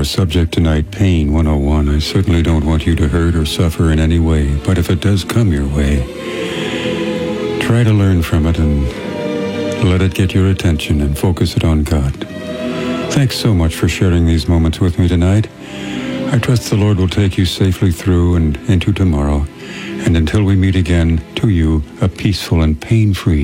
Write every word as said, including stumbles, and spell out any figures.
subject tonight, Pain one oh one. I certainly don't want you to hurt or suffer in any way, but if it does come your way, try to learn from it and let it get your attention and focus it on God. Thanks so much for sharing these moments with me tonight. I trust the Lord will take you safely through and into tomorrow. And until we meet again, to you, a peaceful and pain-free